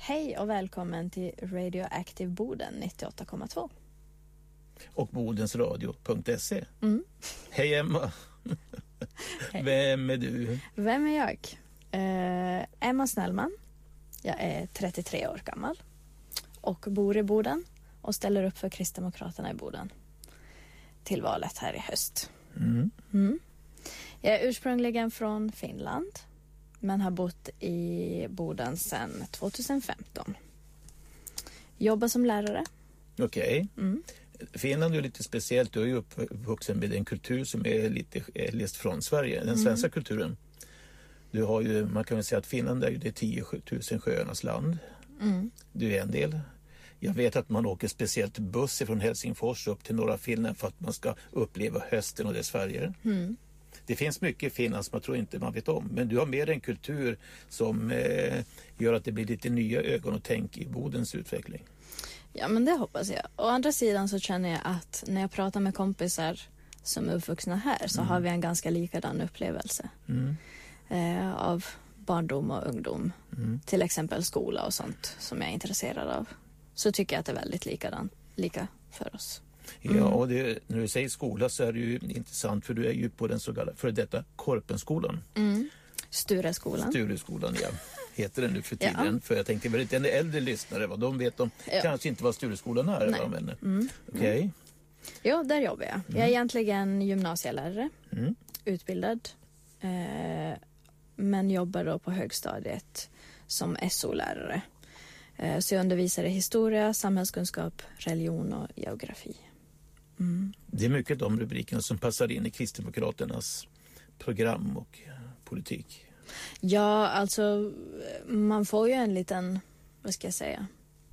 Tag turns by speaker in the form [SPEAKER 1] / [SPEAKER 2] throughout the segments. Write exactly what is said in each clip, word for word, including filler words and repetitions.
[SPEAKER 1] Hej och välkommen till Radioactive Boden nittioåtta komma två.
[SPEAKER 2] Och bodensradio punkt se.
[SPEAKER 1] Mm.
[SPEAKER 2] Hej Emma.
[SPEAKER 1] Hej.
[SPEAKER 2] Vem är du?
[SPEAKER 1] Vem är jag? Eh, Emma Snellman. Jag är trettiotre år gammal och bor i Boden och ställer upp för Kristdemokraterna i Boden till valet här i höst.
[SPEAKER 2] Mm.
[SPEAKER 1] Mm. Jag är ursprungligen från Finland men har bott i Boden sedan tjugohundrafemton. Jobbar som lärare.
[SPEAKER 2] Okej. Okay.
[SPEAKER 1] Mm.
[SPEAKER 2] Finland är lite speciellt. Du är ju uppvuxen med en kultur som är lite läst från Sverige, den svenska mm. kulturen. Du har ju, man kan väl säga att Finland är ju det tio tusen sjöarnas land.
[SPEAKER 1] Mm.
[SPEAKER 2] Du är en del. Jag vet att man åker speciellt buss från Helsingfors upp till norra Finland för att man ska uppleva hösten och dess färger.
[SPEAKER 1] Mm.
[SPEAKER 2] Det finns mycket i Finland som jag tror inte man vet om. Men du har mer en kultur som eh, gör att det blir lite nya ögon och tänk i Bodens utveckling.
[SPEAKER 1] Ja, men det hoppas jag. Å andra sidan så känner jag att när jag pratar med kompisar som är uppvuxna här så mm. har vi en ganska likadan upplevelse
[SPEAKER 2] mm.
[SPEAKER 1] eh, av barndom och ungdom.
[SPEAKER 2] Mm.
[SPEAKER 1] Till exempel skola och sånt som jag är intresserad av. Så tycker jag att det är väldigt likadan, lika för oss.
[SPEAKER 2] Mm. Ja, och det, när du säger skola så är det ju intressant för du är ju på den så kallade för detta Korpenskolan.
[SPEAKER 1] Mm. Stureskolan.
[SPEAKER 2] Stureskolan, ja. Heter den nu för tiden.
[SPEAKER 1] Ja.
[SPEAKER 2] För jag tänkte väldigt en äldre lyssnare, vad de vet de ja. kanske inte vad Stureskolan är.
[SPEAKER 1] Nej.
[SPEAKER 2] Men,
[SPEAKER 1] mm.
[SPEAKER 2] Okej. Okay.
[SPEAKER 1] Mm. Jo, där jobbar jag. Jag är
[SPEAKER 2] mm.
[SPEAKER 1] egentligen gymnasielärare,
[SPEAKER 2] mm.
[SPEAKER 1] utbildad. Eh, men jobbar då på högstadiet som S O-lärare. Eh, så jag undervisar i historia, samhällskunskap, religion och geografi. Mm.
[SPEAKER 2] Det är mycket de rubrikerna som passar in i Kristdemokraternas program och politik.
[SPEAKER 1] Ja, alltså man får ju en liten, vad ska jag säga?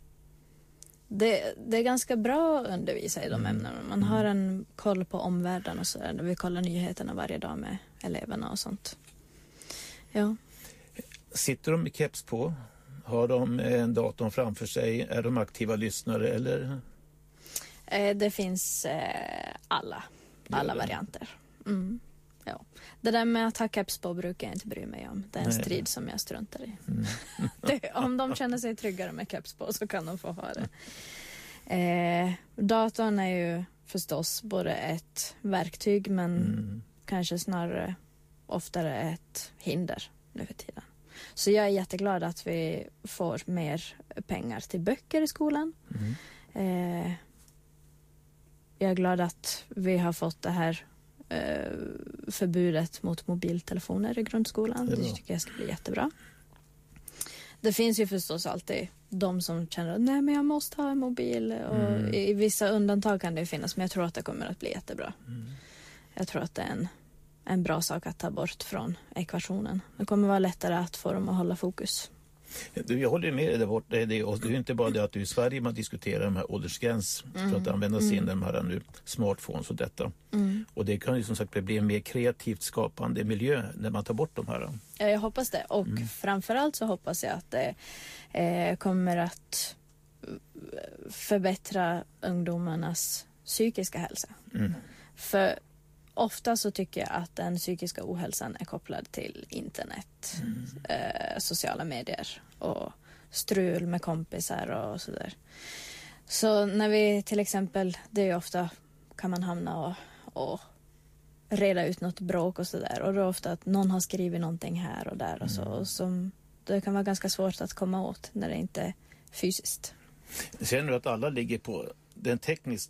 [SPEAKER 1] Det, det är ganska bra att undervisa i de
[SPEAKER 2] mm.
[SPEAKER 1] ämnena. Man har en koll på omvärlden och sådär. Vi kollar nyheterna varje dag med eleverna och sånt. Ja.
[SPEAKER 2] Sitter de med keps på? Har de en dator framför sig? Är de aktiva lyssnare eller?
[SPEAKER 1] Eh, det finns eh, alla, alla varianter. Mm. Ja. Det där med att ha keps på brukar jag inte bry mig om. Det är en Nej. strid som jag struntar i.
[SPEAKER 2] Mm.
[SPEAKER 1] det, om de känner sig tryggare med keps på så kan de få ha det. Eh, datorn är ju förstås både ett verktyg men mm. kanske snarare oftare ett hinder nu för tiden. Så jag är jätteglad att vi får mer pengar till böcker i skolan.
[SPEAKER 2] Mm.
[SPEAKER 1] Eh, jag är glad att vi har fått det här eh, förbudet mot mobiltelefoner i grundskolan. Det, det tycker jag ska bli jättebra. Det finns ju förstås alltid de som känner att nej men jag måste ha en mobil. Och mm. i, i vissa undantag kan det finnas men jag tror att det kommer att bli jättebra.
[SPEAKER 2] Mm.
[SPEAKER 1] Jag tror att det är en, en bra sak att ta bort från ekvationen. Det kommer vara lättare att få dem att hålla fokus.
[SPEAKER 2] Du, jag håller med dig där borta. Det är, det är inte bara det att du i Sverige man diskuterar de här åldersgräns mm. för att använda mm. sin de här nu smartphones och detta.
[SPEAKER 1] Mm.
[SPEAKER 2] Och det kan ju som sagt bli en mer kreativt skapande miljö när man tar bort de här.
[SPEAKER 1] Ja, jag hoppas det. Och mm. framförallt så hoppas jag att det eh, kommer att förbättra ungdomarnas psykiska hälsa.
[SPEAKER 2] Mm.
[SPEAKER 1] För ofta så tycker jag att den psykiska ohälsan är kopplad till internet,
[SPEAKER 2] mm.
[SPEAKER 1] eh, sociala medier och strul med kompisar och sådär. Så när vi till exempel, det är ju ofta kan man hamna och, och reda ut något bråk och sådär. Och det är ofta att någon har skrivit någonting här och där och så. Och som, det kan vara ganska svårt att komma åt när det inte är fysiskt.
[SPEAKER 2] Känner du att alla ligger på den tekniskt